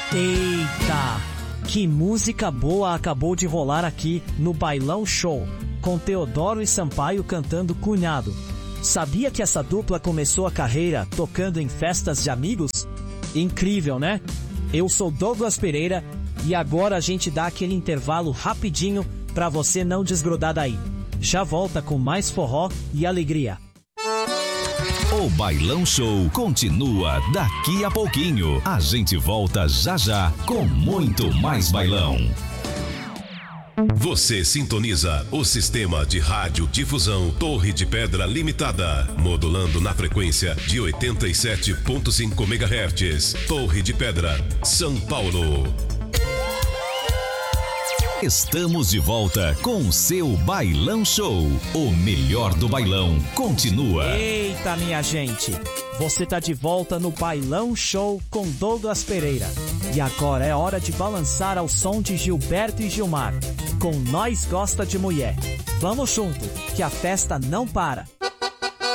Eita! Que música boa acabou de rolar aqui no Bailão Show, com Teodoro e Sampaio cantando Cunhado. Sabia que essa dupla começou a carreira tocando em festas de amigos? Incrível, né? Eu sou Douglas Pereira e agora a gente dá aquele intervalo rapidinho pra você não desgrudar daí. Já volta com mais forró e alegria. O Bailão Show continua daqui a pouquinho. A gente volta já já com muito mais bailão. Você sintoniza o sistema de radiodifusão Torre de Pedra Limitada, modulando na frequência de 87.5 MHz. Torre de Pedra, São Paulo. Estamos de volta com o seu Bailão Show. O melhor do bailão continua. Eita, minha gente! Você tá de volta no Bailão Show com Douglas Pereira. E agora é hora de balançar ao som de Gilberto e Gilmar, com Nós Gosta de Mulher. Vamos junto, que a festa não para.